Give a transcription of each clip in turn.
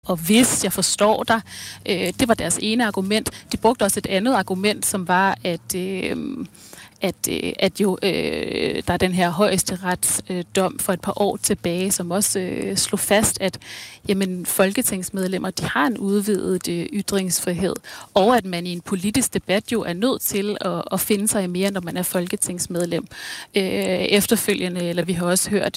og hvis jeg forstår dig. Det var deres ene argument. De brugte også et andet argument, som var, at der er den her højesteretsdom for et par år tilbage, som også slog fast, at jamen, folketingsmedlemmer de har en udvidet ytringsfrihed, og at man i en politisk debat jo er nødt til at finde sig i mere, når man er folketingsmedlem. Efterfølgende, eller vi har også hørt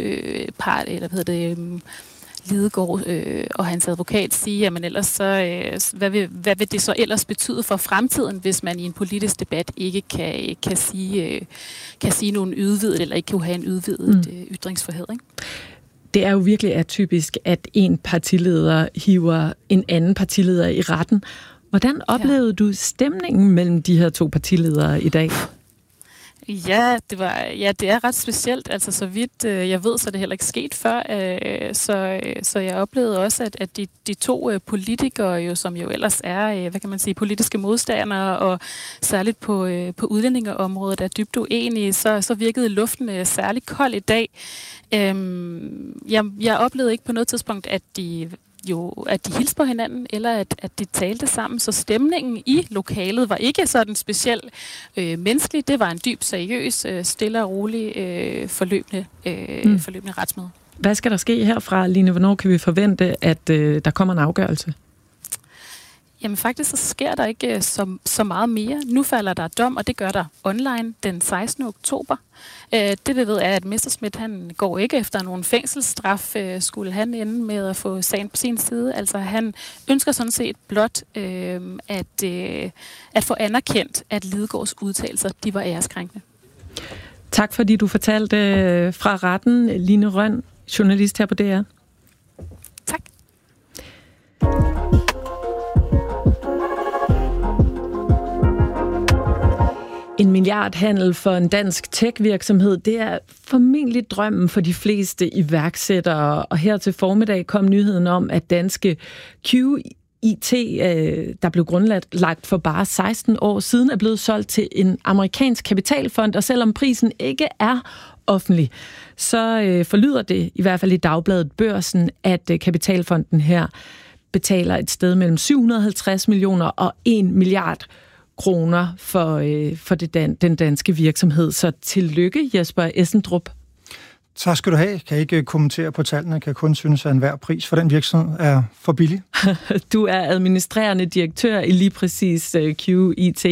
Lidegaard og hans advokat sige, jamen ellers så, hvad vil det så ellers betyde for fremtiden, hvis man i en politisk debat ikke kan sige nogen udvidet, eller ikke kan have en udvidet ytringsfrihed, ikke? Det er jo virkelig atypisk, at en partileder hiver en anden partileder i retten. Hvordan oplevede du stemningen mellem de her to partiledere i dag? Ja, det er ret specielt. Altså, så vidt jeg ved, så er det heller ikke sket før. Så jeg oplevede også, at de to politikere, jo, som jo ellers er, hvad kan man sige, politiske modstandere, og særligt på udlændingeområdet er dybt uenige, så virkede luften særlig kold i dag. Jeg oplevede ikke på noget tidspunkt, at de hilste på hinanden, eller at de talte sammen. Så stemningen i lokalet var ikke sådan specielt menneskelig. Det var en dyb, seriøs, stille og rolig forløbende retsmøde. Hvad skal der ske herfra, Line? Hvornår kan vi forvente, at der kommer en afgørelse? Jamen faktisk så sker der ikke så meget mere. Nu falder der dom, og det gør der online den 16. oktober. Det vi ved er, at Messerschmidt han går ikke efter nogen fængselsstraf, skulle han ende med at få sagen på sin side. Altså han ønsker sådan set blot at få anerkendt, at Lidegaards udtalelser, de var æreskrænkende. Tak fordi du fortalte fra retten, Line Rønn, journalist her på DR. Tak. En milliardhandel for en dansk tech-virksomhed, det er formentlig drømmen for de fleste iværksættere. Og her til formiddag kom nyheden om, at danske QIT, der blev grundlagt for bare 16 år siden, er blevet solgt til en amerikansk kapitalfond. Og selvom prisen ikke er offentlig, så forlyder det i hvert fald i dagbladet Børsen, at kapitalfonden her betaler et sted mellem 750 millioner og 1 milliard kroner for den danske virksomhed. Så tillykke, Jesper Essendrup. Tak skal du have. Kan ikke kommentere på tallene. Kan kun synes, at enhver pris for den virksomhed er for billig. Du er administrerende direktør i lige præcis QIT.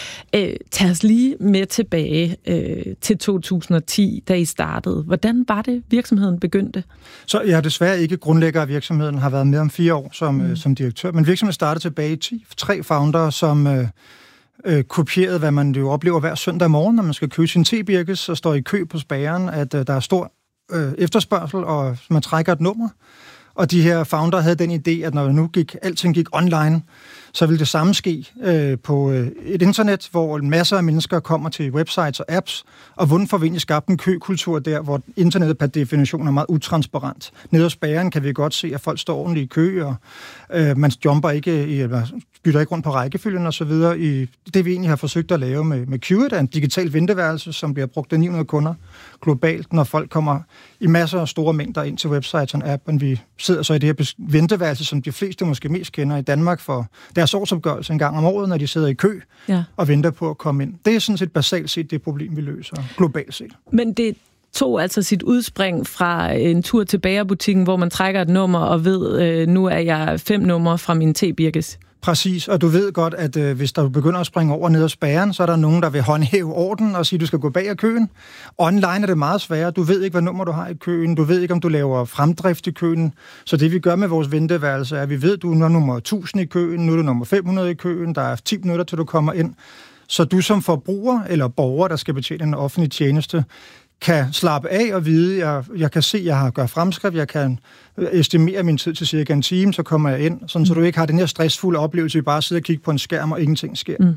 Tag os lige med tilbage til 2010, da I startede. Hvordan var det, virksomheden begyndte? Så jeg er desværre ikke grundlægger af virksomheden, har været med om 4 år som direktør. Men virksomheden startede tilbage i 10. 3 foundere, som kopierede, hvad man jo oplever hver søndag morgen, når man skal købe sin tebirkes og står i kø på spærren, at der er stor efterspørgsel, og man trækker et nummer. Og de her founder havde den idé, at når nu alting gik online, så ville det samme ske på et internet, hvor masser af mennesker kommer til websites og apps, og hvordan får vi egentlig skabt en køkultur der, hvor internettet per definition er meget utransparent. Nede hos bageren kan vi godt se, at folk står ordentligt i kø, og man jumper ikke, eller bytter ikke rundt på rækkefølgen og så videre. Det vi egentlig har forsøgt at lave med Qit, er en digital venteværelse, som bliver brugt af 900 kunder globalt, når folk kommer i masser af store mængder ind til websites og appen. Vi sidder så i det her venteværelse, som de fleste måske mest kender i Danmark for deres årsopgørelse en gang om året, når de sidder i kø og venter på at komme ind. Det er sådan set basalt set det problem, vi løser globalt set. Men det tog altså sit udspring fra en tur til bagerbutikken, hvor man trækker et nummer og ved, nu er jeg 5 numre fra min tebirkes. Præcis, og du ved godt, at hvis der begynder at springe over ned ad spærren, så er der nogen, der vil håndhæve orden og sige, at du skal gå bag af køen. Online er det meget sværere. Du ved ikke, hvad nummer du har i køen. Du ved ikke, om du laver fremdrift i køen. Så det vi gør med vores venteværelse er, at vi ved, at du er nummer 1000 i køen, nu er du nummer 500 i køen, der er 10 minutter, til du kommer ind. Så du som forbruger eller borger, der skal betjene en offentlig tjeneste, kan slappe af og vide, at jeg kan se, at jeg har gjort fremskridt, jeg kan estimere min tid til cirka en time, så kommer jeg ind, sådan så du ikke har den her stressfulde oplevelse, at bare sidder og kigger på en skærm, og ingenting sker.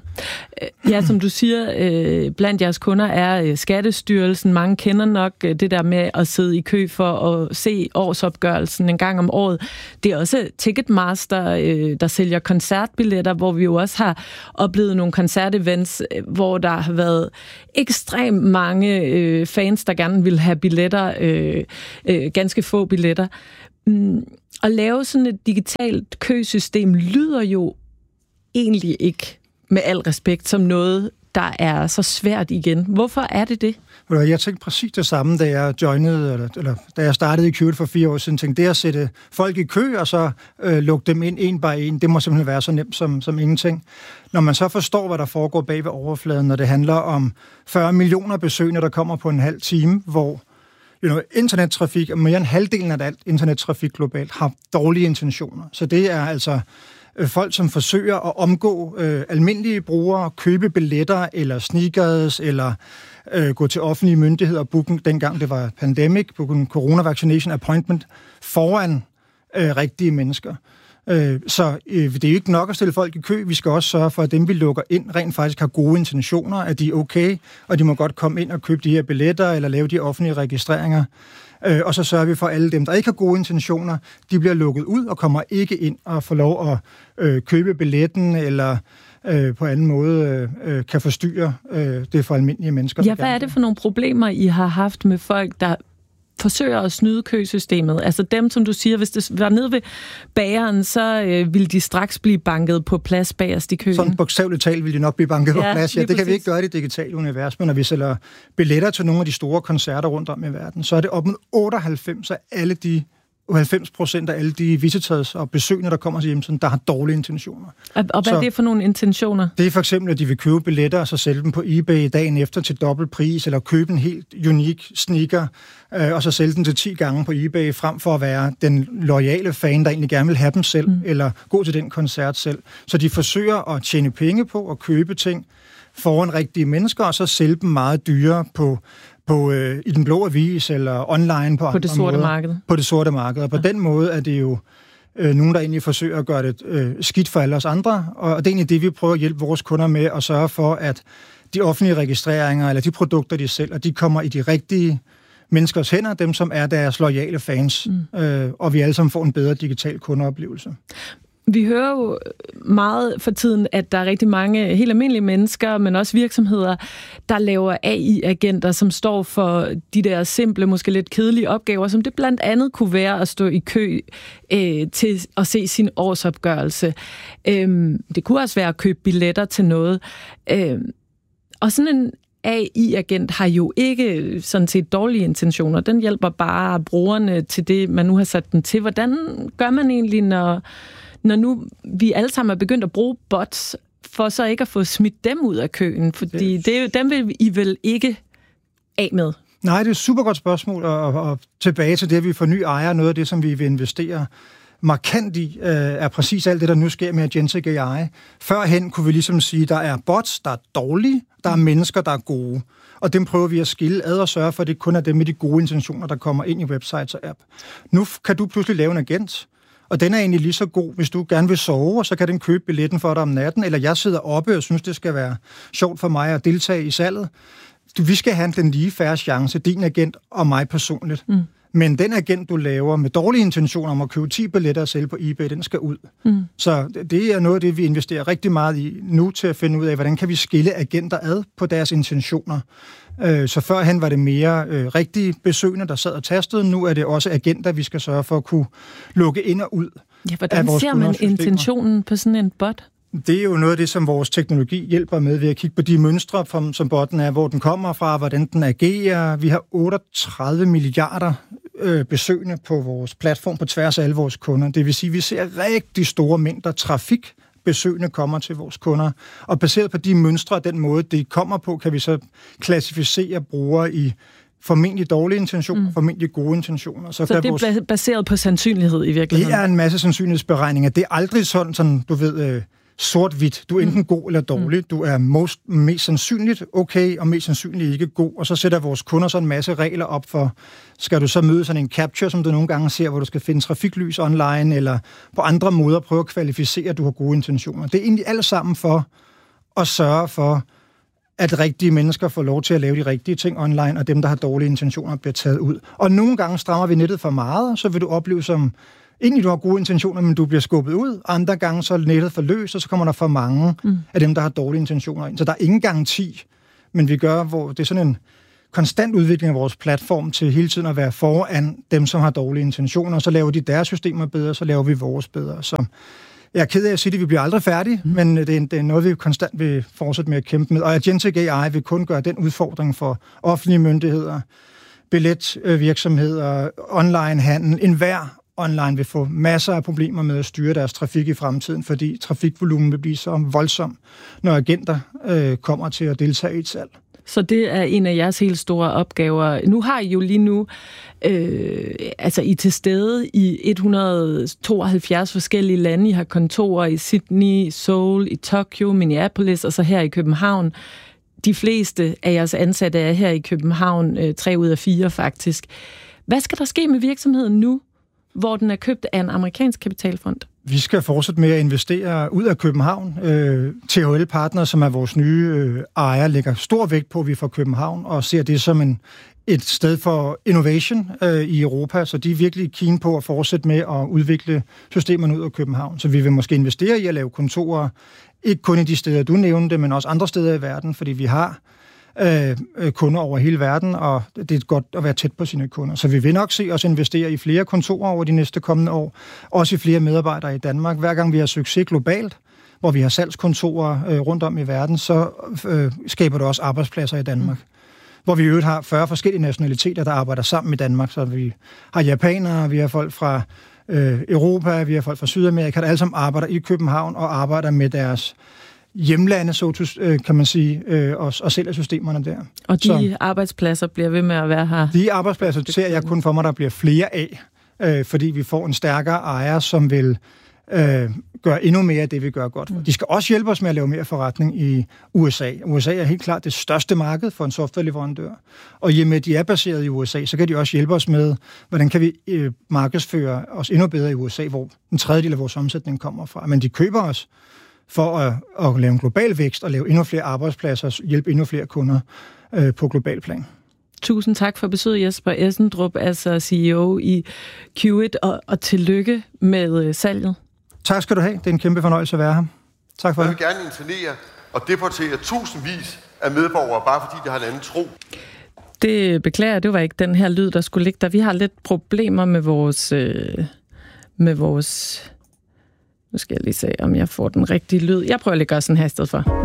Ja, som du siger, blandt jeres kunder er Skattestyrelsen. Mange kender nok det der med at sidde i kø for at se årsopgørelsen en gang om året. Det er også Ticketmaster, der sælger koncertbilletter, hvor vi jo også har oplevet nogle koncertevents, hvor der har været ekstremt mange fans, der gerne vil have billetter, ganske få billetter. At lave sådan et digitalt køsystem lyder jo egentlig ikke, med al respekt, som noget, der er så svært igen. Hvorfor er det det? Jeg tænkte præcis det samme, da jeg joinede, eller da jeg startede i Qt for 4 år siden. Tænkte, det at sætte folk i kø, og så lukke dem ind en by en, det må simpelthen være så nemt som ingenting. Når man så forstår, hvad der foregår bag ved overfladen, når det handler om 40 millioner besøgende, der kommer på en halv time, hvor internettrafik, og mere end halvdelen af alt internettrafik globalt, har dårlige intentioner. Så det er altså folk, som forsøger at omgå almindelige brugere, købe billetter eller sneakers, eller gå til offentlige myndigheder og booke, dengang det var pandemic, booke en corona vaccination appointment foran rigtige mennesker. Så det er jo ikke nok at stille folk i kø. Vi skal også sørge for, at dem, vi lukker ind, rent faktisk har gode intentioner, at de er okay, og de må godt komme ind og købe de her billetter, eller lave de offentlige registreringer. Og så sørger vi for, at alle dem, der ikke har gode intentioner, de bliver lukket ud og kommer ikke ind og får lov at købe billetten, eller på anden måde kan forstyrre det for almindelige mennesker. Ja, hvad er det for nogle problemer, I har haft med folk, der forsøger at snyde køsystemet? Altså dem, som du siger, hvis det var nede ved bageren, så ville de straks blive banket på plads bagerst i køen. Sådan bogstaveligt talt ville de nok blive banket på plads. Ja, det kan vi ikke gøre i det digitale univers, men når vi sælger billetter til nogle af de store koncerter rundt om i verden, så er det op mod 90% af alle de visitors og besøgende, der kommer til hjemmesiden, der har dårlige intentioner. Og hvad er det for nogle intentioner? Det er for eksempel, at de vil købe billetter og så sælge dem på eBay dagen efter til dobbelt pris, eller købe en helt unik sneaker, og så sælge den til 10 gange på eBay, frem for at være den loyale fan, der egentlig gerne vil have dem selv, eller gå til den koncert selv. Så de forsøger at tjene penge på at købe ting foran rigtige mennesker, og så sælge dem meget dyrere i den blå avis, eller online på det sorte marked. På det sorte marked. Og på den måde er det jo nogen, der egentlig forsøger at gøre det skidt for alle os andre. Og det er egentlig det, vi prøver at hjælpe vores kunder med, at sørge for, at de offentlige registreringer, eller de produkter, de sælger, de kommer i de rigtige menneskers hænder, dem som er deres loyale fans, og vi alle sammen får en bedre digital kundeoplevelse. Vi hører jo meget for tiden, at der er rigtig mange helt almindelige mennesker, men også virksomheder, der laver AI-agenter, som står for de der simple, måske lidt kedelige opgaver, som det blandt andet kunne være at stå i kø til at se sin årsopgørelse. Det kunne også være at købe billetter til noget. Og sådan en AI-agent har jo ikke sådan set dårlige intentioner. Den hjælper bare brugerne til det, man nu har sat den til. Hvordan gør man egentlig, når nu vi alle sammen er begyndt at bruge bots, for så ikke at få smidt dem ud af køen? Fordi dem vil I vel ikke af med? Nej, det er et super godt spørgsmål, og tilbage til det, at vi får ny ejer, noget af det, som vi vil investere markant i, er præcis alt det, der nu sker med Agentic AI. Førhen kunne vi ligesom sige, der er bots, der er dårlige, der er mennesker, der er gode. Og dem prøver vi at skille ad og sørge for, at det kun er dem med de gode intentioner, der kommer ind i websites og app. Nu kan du pludselig lave en agent, og den er egentlig lige så god, hvis du gerne vil sove, og så kan den købe billetten for dig om natten, eller jeg sidder oppe og synes, det skal være sjovt for mig at deltage i salget. Vi skal have den lige færre chance, din agent og mig personligt. Men den agent, du laver med dårlige intentioner om at købe 10 billetter og sælge på eBay, den skal ud. Så det er noget af det, vi investerer rigtig meget i nu til at finde ud af, hvordan kan vi skille agenter ad på deres intentioner. Så førhen var det mere rigtige besøgende, der sad og tastede. Nu er det også agenter, vi skal sørge for at kunne lukke ind og ud. Ja, hvordan ser man intentionen på sådan en bot? Det er jo noget af det, som vores teknologi hjælper med ved at kigge på de mønstre, som botten er, hvor den kommer fra, hvordan den agerer. Vi har 38 milliarder besøgende på vores platform på tværs af alle vores kunder. Det vil sige, at vi ser rigtig store mængder trafik, besøgende kommer til vores kunder. Og baseret på de mønstre og den måde, det kommer på, kan vi så klassificere brugere i formentlig dårlige intentioner, formentlig gode intentioner. Så det er baseret på sandsynlighed i virkeligheden? Det er en masse sandsynlighedsberegninger. Det er aldrig sådan du ved, sort-hvidt. Du er enten god eller dårlig. Du er mest sandsynligt okay, og mest sandsynligt ikke god. Og så sætter vores kunder så en masse regler op for, skal du så møde sådan en capture, som du nogle gange ser, hvor du skal finde trafiklys online, eller på andre måder prøve at kvalificere, at du har gode intentioner. Det er egentlig alt sammen for at sørge for, at rigtige mennesker får lov til at lave de rigtige ting online, og dem, der har dårlige intentioner, bliver taget ud. Og nogle gange strammer vi nettet for meget, så vil du opleve som, egentlig du har gode intentioner, men du bliver skubbet ud. Andre gange så er nettet for løst, og så kommer der for mange af dem, der har dårlige intentioner ind. Så der er ingen garanti, men vi gør, hvor det er sådan en konstant udvikling af vores platform til hele tiden at være foran dem, som har dårlige intentioner. Så laver de deres systemer bedre, så laver vi vores bedre. Så jeg er ked af at sige det, vi bliver aldrig færdige, men det er noget, vi konstant vil fortsætte med at kæmpe med. Og Agentic AI vil kun gøre den udfordring for offentlige myndigheder, billetvirksomheder, online-handel. Enhver online vil få masser af problemer med at styre deres trafik i fremtiden, fordi trafikvolumen vil blive så voldsom, når agenter kommer til at deltage i et salg. Så det er en af jeres helt store opgaver. Nu har I jo lige nu, I er til stede i 172 forskellige lande. I har kontorer i Sydney, Seoul, i Tokyo, Minneapolis og så her i København. De fleste af jeres ansatte er her i København, 3 ud af 4 faktisk. Hvad skal der ske med virksomheden nu, hvor den er købt af en amerikansk kapitalfond? Vi skal fortsætte med at investere ud af København. THL Partner, som er vores nye ejer, lægger stor vægt på, at vi får København, og ser det som et sted for innovation i Europa, så de er virkelig keen på at fortsætte med at udvikle systemerne ud af København. Så vi vil måske investere i at lave kontorer, ikke kun i de steder, du nævnte, men også andre steder i verden, fordi vi har kunder over hele verden, og det er godt at være tæt på sine kunder. Så vi vil nok se os investere i flere kontorer over de næste kommende år, også i flere medarbejdere i Danmark. Hver gang vi har succes globalt, hvor vi har salgskontorer rundt om i verden, så skaber det også arbejdspladser i Danmark. Hvor vi i øvrigt har 40 forskellige nationaliteter, der arbejder sammen i Danmark. Så vi har japanere, vi har folk fra Europa, vi har folk fra Sydamerika, der alle sammen arbejder i København og arbejder med deres hjemlande, kan man sige, og sælger systemerne der. Og de arbejdspladser bliver ved med at være her? De arbejdspladser ser jeg kun for mig, der bliver flere af, fordi vi får en stærkere ejer, som vil gøre endnu mere af det, vi gør godt. De skal også hjælpe os med at lave mere forretning i USA. USA er helt klart det største marked for en softwareleverandør. Og i og med, at de er baseret i USA, så kan de også hjælpe os med, hvordan kan vi markedsføre os endnu bedre i USA, hvor en tredjedel af vores omsætning kommer fra. Men de køber os for at lave en global vækst og lave endnu flere arbejdspladser og hjælpe endnu flere kunder på global plan. Tusind tak for besøget, Jesper Essendrup, altså CEO i Qubit, og tillykke med salget. Tak skal du have. Det er en kæmpe fornøjelse at være her. Tak for det. Jeg vil gerne internere og deportere tusindvis af medborgere, bare fordi de har en anden tro. Det beklager, det var ikke den her lyd, der skulle ligge der. Vi har lidt problemer med vores Nu skal jeg lige se, om jeg får den rigtige lyd. Jeg prøver lige at gøre sådan her i stedet for.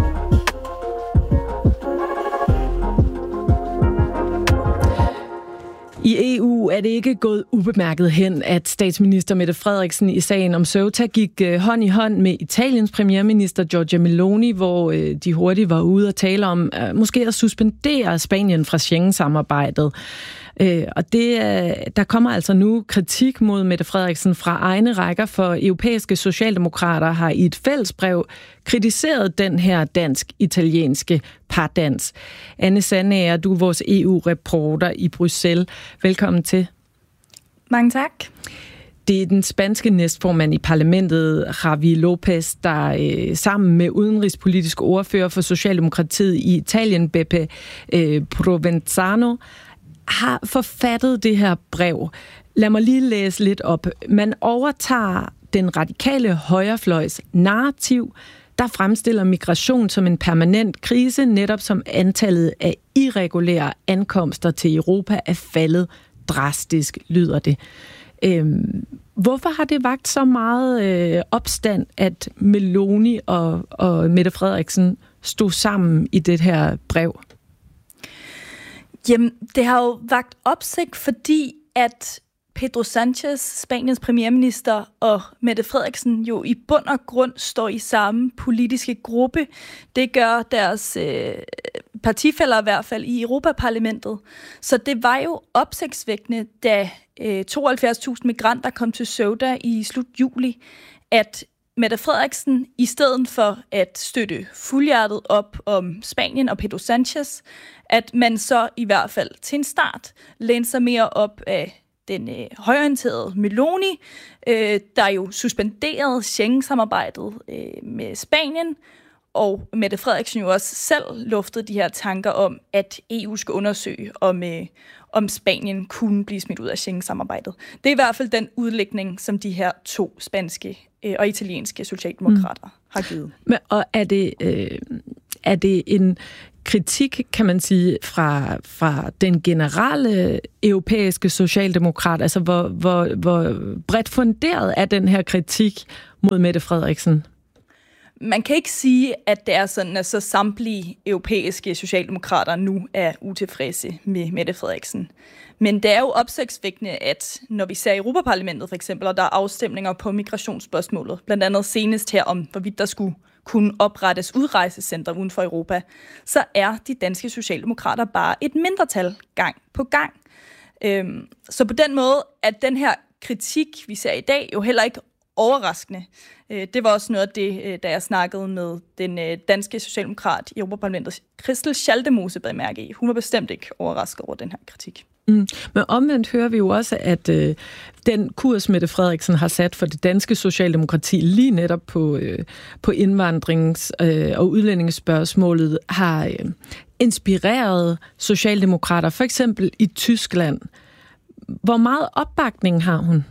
I EU er det ikke gået ubemærket hen, at statsminister Mette Frederiksen i sagen om Ceuta gik hånd i hånd med Italiens premierminister Giorgia Meloni, hvor de hurtigt var ude og tale om måske at suspendere Spanien fra Schengen-samarbejdet. Og der kommer altså nu kritik mod Mette Frederiksen fra egne rækker, for europæiske socialdemokrater har i et fællesbrev kritiseret den her dansk-italienske pardans. Anne Sandager, du er vores EU-reporter i Bruxelles. Velkommen til. Mange tak. Det er den spanske næstformand i parlamentet, Javi López, der sammen med udenrigspolitisk ordfører for Socialdemokratiet i Italien, Beppe Provenzano, har forfattet det her brev. Lad mig lige læse lidt op. Man overtager den radikale højrefløjs narrativ, der fremstiller migration som en permanent krise, netop som antallet af irregulære ankomster til Europa er faldet drastisk, lyder det. Hvorfor har det vakt så meget opstand, at Meloni og Mette Frederiksen stod sammen i det her brev? Jamen, det har jo vakt opsigt, fordi at Pedro Sánchez, Spaniens premierminister, og Mette Frederiksen jo i bund og grund står i samme politiske gruppe. Det gør deres partifæller i hvert fald i Europaparlamentet. Så det var jo opsigtsvækkende, da 72.000 migranter kom til Ceuta i slut juli, at Mette Frederiksen, i stedet for at støtte fuldhjertet op om Spanien og Pedro Sánchez, at man så i hvert fald til en start lænede sig mere op af den højorienterede Meloni, der jo suspenderede Schengen-samarbejdet med Spanien, og Mette Frederiksen jo også selv luftede de her tanker om, at EU skal undersøge, om Spanien kunne blive smidt ud af Schengen-samarbejdet. Det er i hvert fald den udlægning, som de her to spanske og italienske socialdemokrater har givet. Men, og er det kritik, kan man sige, fra den generelle europæiske socialdemokrat? Altså, hvor bredt funderet er den her kritik mod Mette Frederiksen? Man kan ikke sige, at det er sådan, at så samtlige europæiske socialdemokrater nu er utilfredse med Mette Frederiksen. Men det er jo opsigtsvækkende, at når vi ser i Europaparlamentet for eksempel, og der er afstemninger på migrationsspørgsmålet, blandt andet senest her om, hvorvidt der skulle kunne oprettes udrejsecenter uden for Europa, så er de danske socialdemokrater bare et mindretal gang på gang. Så på den måde at den her kritik, vi ser i dag, jo heller ikke overraskende. Det var også noget af det, da jeg snakkede med den danske socialdemokrat i Europaparlamentet, Christel Schaldemose, bag mærke i. Hun var bestemt ikke overrasket over den her kritik. Men omvendt hører vi jo også, at den kurs, Mette Frederiksen har sat for det danske socialdemokrati lige netop på indvandrings- og udlændingsspørgsmålet, har inspireret socialdemokrater, for eksempel i Tyskland. Hvor meget opbakning har hun?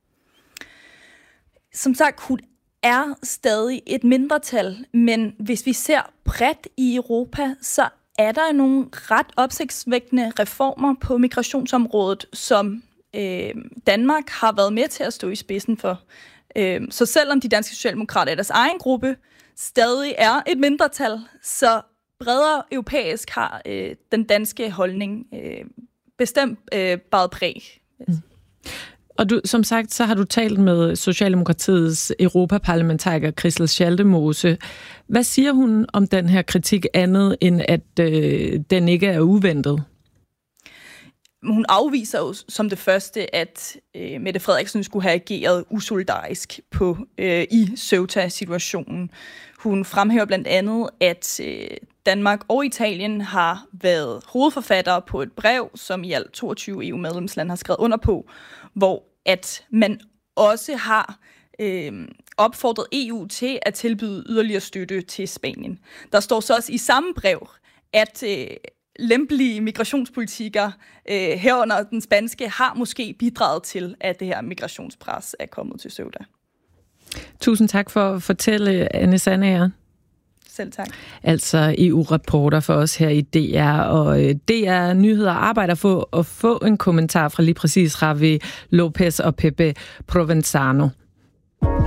Som sagt, hun er stadig et mindretal, men hvis vi ser bredt i Europa, så er der nogle ret opsigtsvækkende reformer på migrationsområdet, som Danmark har været med til at stå i spidsen for. Så selvom de danske socialdemokrater i deres egen gruppe stadig er et mindretal, så bredere europæisk har den danske holdning bestemt bare præg. Og som sagt, så har du talt med Socialdemokratiets europaparlamentariker Christel Schaldemose. Hvad siger hun om den her kritik andet, end at den ikke er uventet? Hun afviser jo som det første, at Mette Frederiksen skulle have ageret usolidarisk i Ceuta-situationen. Hun fremhæver blandt andet, at Danmark og Italien har været hovedforfattere på et brev, som i alt 22 EU-medlemslande har skrevet under på, hvor at man også har opfordret EU til at tilbyde yderligere støtte til Spanien. Der står så også i samme brev, at lempelige migrationspolitikker herunder den spanske har måske bidraget til, at det her migrationspres er kommet til Ceuta. Tusind tak for at fortælle, Anne Sandager. Selv tak. Altså EU-rapporter for os her i DR, og DR Nyheder arbejder for at få en kommentar fra lige præcis Javi Lopez og Pepe Provenzano.